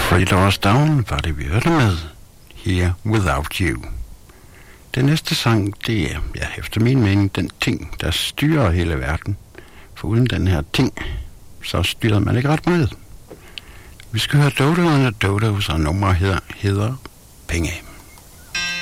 Three Doors Down var det, vi hørte med Here Without You. Den næste sang, det er, efter min mening, den ting, der styrer hele verden. For uden den her ting, så styrer man ikke ret meget. Vi skal høre Dodo and the Dodos, og nummeret hedder Penge.